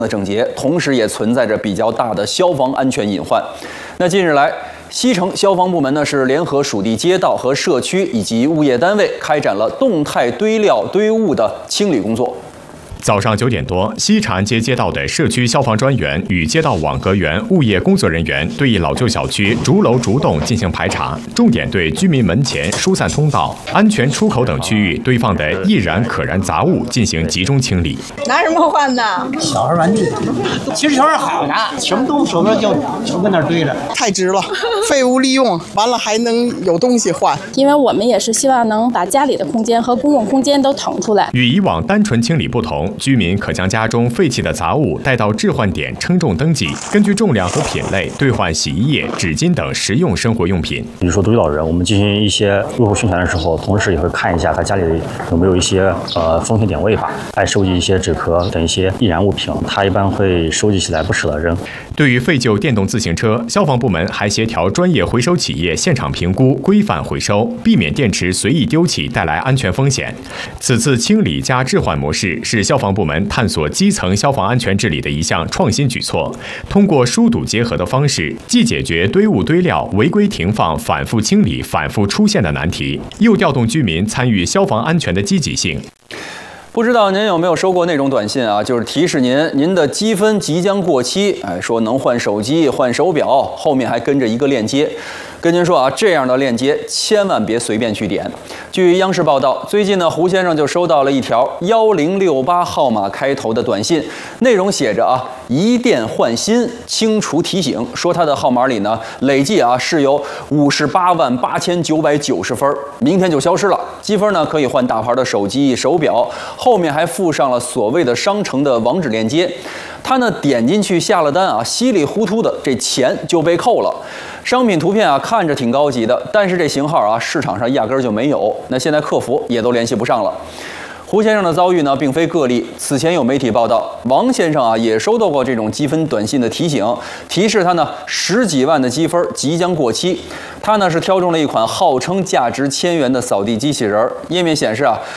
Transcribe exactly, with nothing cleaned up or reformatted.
的整洁，同时也存在着比较大的消防安全隐患。那近日来，西城消防部门呢是联合属地街道和社区以及物业单位，开展了动态堆料堆物的清理工作。 早上九点多，西长安街街道的社区消防专员与街道网格员、物业工作人员对一老旧小区逐楼逐栋进行排查，重点对居民门前、疏散通道、安全出口等区域堆放的易燃可燃杂物进行集中清理。 拿什么换的？ 小孩玩具，其实全是好的，什么东西手边就就跟那儿堆着， 太值了，废物利用，完了还能有东西换。 因为我们也是希望能把家里的空间和公共空间都腾出来。 与以往单纯清理不同。 居民可将家中废弃的杂物带到置换点称重登记，根据重量和品类兑换洗衣液、纸巾等实用生活用品。 比如说独居老人，我们进行一些入户宣传的时候，同时也会看一下他家里有没有一些呃风险点位吧，爱收集一些纸壳等一些易燃物品，他一般会收集起来不舍得扔。 对于废旧电动自行车，消防部门还协调专业回收企业现场评估，规范回收，避免电池随意丢弃带来安全风险。此次清理加置换模式是消防部门 探索基层消防安全治理的一项创新举措，通过疏堵结合的方式，既解决堆物堆料违规停放、反复清理、反复出现的难题，又调动居民参与消防安全的积极性。 不知道您有没有收过那种短信啊？就是提示您您的积分即将过期，哎，说能换手机、换手表，后面还跟着一个链接。跟您说啊，这样的链接千万别随便去点。据央视报道，最近呢，胡先生就收到了一条幺零六八号码开头的短信，内容写着啊，一电换新，清除提醒，说他的号码里呢，累计啊是有五十八万八千九百九十分，明天就消失了。积分呢可以换大牌的手机、手表。 后面还附上了所谓的商城的网址链接，他呢点进去下了单啊，稀里糊涂的这钱就被扣了。商品图片啊看着挺高级的，但是这型号啊市场上压根儿就没有。那现在客服也都联系不上了。 胡先生的遭遇呢，并非个例。此前有媒体报道，王先生啊也收到过这种积分短信的提醒，提示他呢十几万的积分即将过期。他呢是挑中了一款号称价值千元的扫地机器人，页面显示啊。